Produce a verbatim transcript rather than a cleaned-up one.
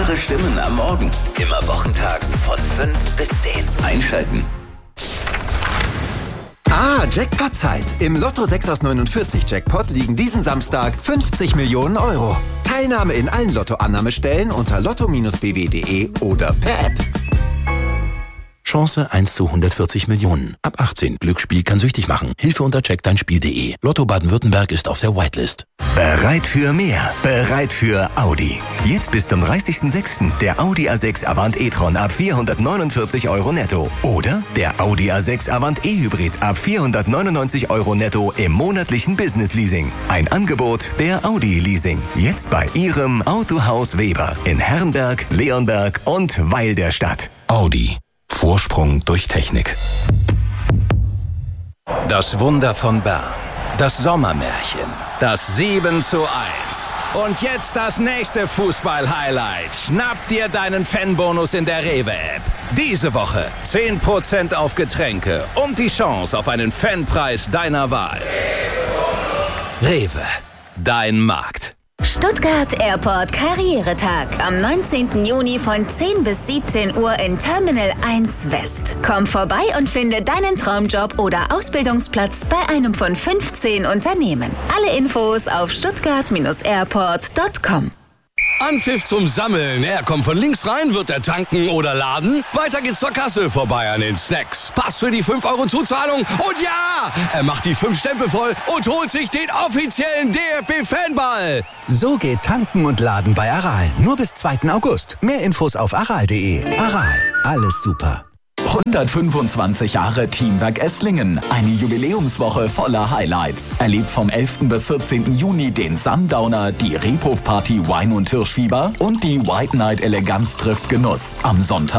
Wahre Stimmen am Morgen. Immer wochentags von fünf bis zehn. Einschalten. Ah, Jackpot-Zeit. Im Lotto sechs aus neunundvierzig Jackpot liegen diesen Samstag fünfzig Millionen Euro. Teilnahme in allen Lotto-Annahmestellen unter lotto Bindestrich b w punkt d e oder per App. Chance eins zu hundertvierzig Millionen. Ab achtzehn. Glücksspiel kann süchtig machen. Hilfe unter check dein spiel punkt d e. Lotto Baden-Württemberg ist auf der Whitelist. Bereit für mehr. Bereit für Audi. Jetzt bis zum dreißigsten sechsten der Audi A sechs Avant e-tron ab vierhundertneunundvierzig Euro netto. Oder der Audi A sechs Avant e-Hybrid ab vierhundertneunundneunzig Euro netto im monatlichen Business-Leasing. Ein Angebot der Audi Leasing. Jetzt bei Ihrem Autohaus Weber in Herrenberg, Leonberg und Weil der Stadt. Audi. Vorsprung durch Technik. Das Wunder von Bern. Das Sommermärchen. Das sieben zu eins. Und jetzt das nächste Fußball-Highlight. Schnapp dir deinen Fanbonus in der Rewe-App. Diese Woche zehn Prozent auf Getränke und die Chance auf einen Fanpreis deiner Wahl. Rewe. Dein Markt. Stuttgart Airport Karrieretag. Am neunzehnten Juni von zehn bis siebzehn Uhr in Terminal eins West. Komm vorbei und finde deinen Traumjob oder Ausbildungsplatz bei einem von fünfzehn Unternehmen. Alle Infos auf stuttgart airport punkt com. Anpfiff zum Sammeln. Er kommt von links rein, wird er tanken oder laden. Weiter geht's zur Kasse, vorbei an den Snacks. Pass für die fünf Euro Zuzahlung. Und ja, er macht die fünf Stempel voll und holt sich den offiziellen D F B-Fanball. So geht Tanken und Laden bei Aral. Nur bis zweiten August. Mehr Infos auf aral punkt de. Aral. Alles super. hundertfünfundzwanzig Jahre Teamwerk Esslingen. Eine Jubiläumswoche voller Highlights. Erlebt vom elften bis vierzehnten Juni den Sundowner, die Rebhof Party Wein und Hirschfieber und die White Night Eleganz trifft Genuss. Am Sonntag